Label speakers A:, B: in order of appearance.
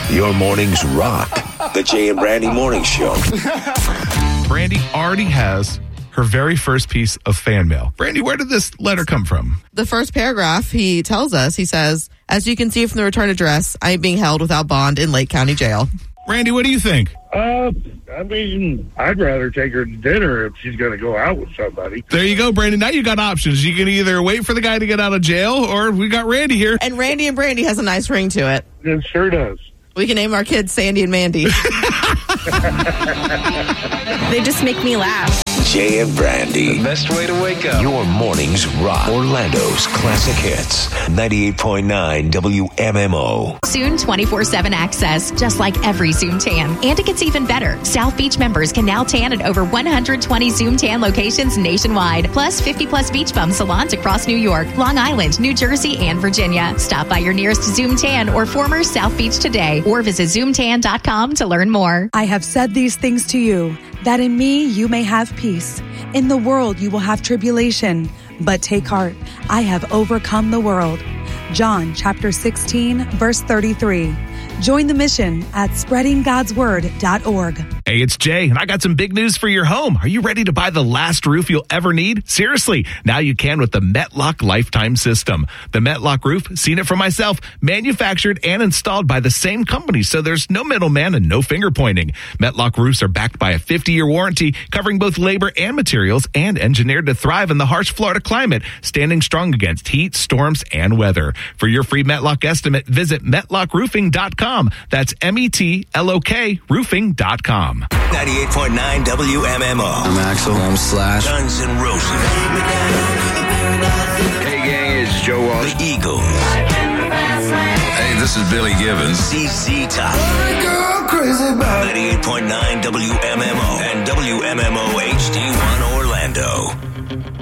A: Your mornings rock. The Jay and Brandy Morning Show.
B: Brandy already has her very first piece of fan mail. Brandy, where did this letter come from?
C: The first paragraph, he tells us, he says, as you can see from the return address, I am being held without bond in Lake County Jail.
B: Brandy, what do you think?
D: I'd rather take her to dinner if she's going to go out with somebody.
B: There you go, Brandy. Now you got options. You can either wait for the guy to get out of jail, or we got Randy here.
C: And Randy and Brandy has a nice ring to it.
D: It sure does.
C: We can name our kids Sandy and Mandy.
E: They just make me laugh.
A: Jay and Brandy.
F: The best way to wake up.
A: Your mornings rock. Orlando's classic hits. 98.9 WMMO.
G: Soon 24/7 access, just like every Zoom Tan. And it gets even better. South Beach members can now tan at over 120 Zoom Tan locations nationwide. Plus 50-plus beach bum salons across New York, Long Island, New Jersey, and Virginia. Stop by your nearest Zoom Tan or former South Beach today. Or visit ZoomTan.com to learn more.
H: I have said these things to you, that in me you may have peace. In the world you will have tribulation, but take heart, I have overcome the world. John chapter 16, verse 33. Join the mission at spreadinggodsword.org.
B: Hey, it's Jay, and I got some big news for your home. Are you ready to buy the last roof you'll ever need? Seriously, now you can with the Metlock Lifetime System. The Metlock roof, seen it for myself, manufactured and installed by the same company, so there's no middleman and no finger pointing. Metlock roofs are backed by a 50-year warranty, covering both labor and materials, and engineered to thrive in the harsh Florida climate, standing strong against heat, storms, and weather. For your free Metlock estimate, visit MetlockRoofing.com. That's METLOK roofing.com.
A: 98.9 WMMO.
F: I'm Axel. I'm Slash.
A: Guns N' Roses.
F: Hey, gang, it's Joe Walsh.
A: The Eagles.
F: Hey, this is Billy Gibbons.
A: ZZ Top. 98.9 WMMO and WMMO HD1 Orlando.